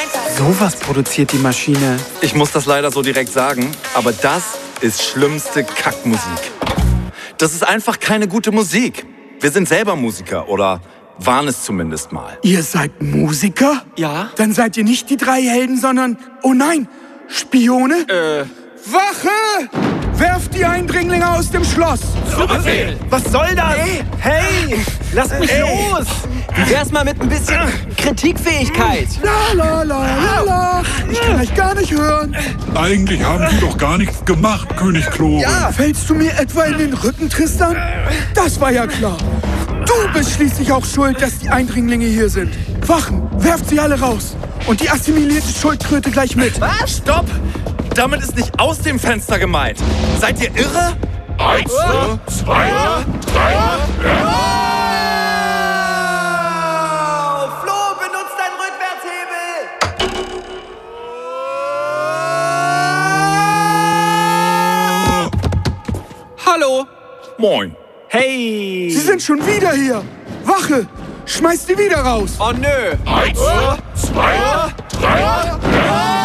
Sowas produziert die Maschine. Ich muss das leider so direkt sagen, aber das ist schlimmste Kackmusik. Das ist einfach keine gute Musik. Wir sind selber Musiker oder waren es zumindest mal. Ihr seid Musiker? Ja? Dann seid ihr nicht die drei Helden, sondern, oh nein, Spione? Wache! Werft die Eindringlinge aus dem Schloss! Zu Befehl! Was soll das? Hey, lasst mich los! Wie wär's mal mit ein bisschen Kritikfähigkeit? La la la la la! Ich kann euch gar nicht hören. Eigentlich haben die doch gar nichts gemacht, König Klore. Fällst du mir etwa in den Rücken, Tristan? Das war ja klar. Du bist schließlich auch schuld, dass die Eindringlinge hier sind. Wachen, werft sie alle raus. Und die assimilierte Schuldkröte gleich mit. Was? Stopp! Damit ist nicht aus dem Fenster gemeint. Seid ihr irre? 1, 2, 3. Flo, benutzt deinen Rückwärtshebel! Hallo! Moin. Hey! Sie sind schon wieder hier. Wache, schmeißt sie wieder raus. Oh nö! 1, 2, 3.